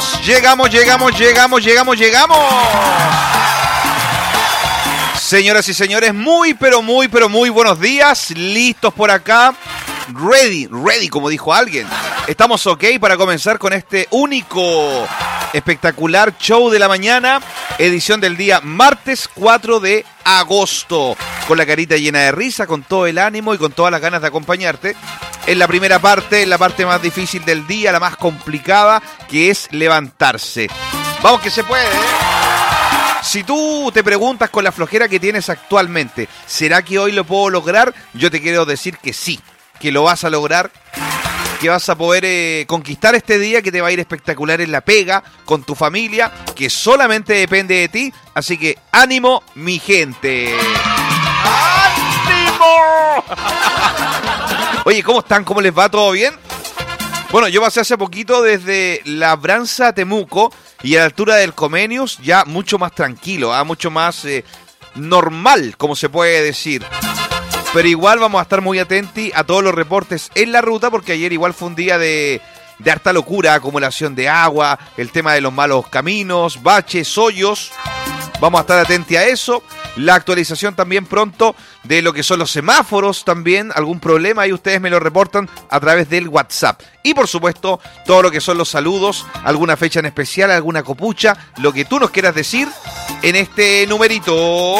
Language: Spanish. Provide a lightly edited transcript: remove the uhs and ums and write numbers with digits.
Llegamos. Señoras y señores, muy buenos días. Listos por acá. Ready, como dijo alguien. Estamos ok para comenzar con este único, espectacular show de la mañana. Edición del día martes 4 de agosto. Con la carita llena de risa, con todo el ánimo y con todas las ganas de acompañarte. En la primera parte, en la parte más difícil del día, la más complicada, que es levantarse. Vamos que se puede, ¿eh? Si tú te preguntas con la flojera que tienes actualmente, ¿será que hoy lo puedo lograr? Yo te quiero decir que sí, que lo vas a lograr, que vas a poder conquistar este día, que te va a ir espectacular en la pega, con tu familia, que solamente depende de ti. Así que ánimo, mi gente. ¡Ánimo! Oye, ¿cómo están? ¿Cómo les va? ¿Todo bien? Bueno, yo pasé hace poquito desde Labranza a Temuco y a la altura del Comenius ya mucho más tranquilo, mucho más normal, como se puede decir. Pero igual vamos a estar muy atentos a todos los reportes en la ruta, porque ayer igual fue un día de harta locura, acumulación de agua, el tema de los malos caminos, baches, hoyos. Vamos a estar atentos a eso. La actualización también pronto de lo que son los semáforos también. Algún problema ahí ustedes me lo reportan a través del WhatsApp. Y por supuesto, todo lo que son los saludos, alguna fecha en especial, alguna copucha, lo que tú nos quieras decir en este numerito.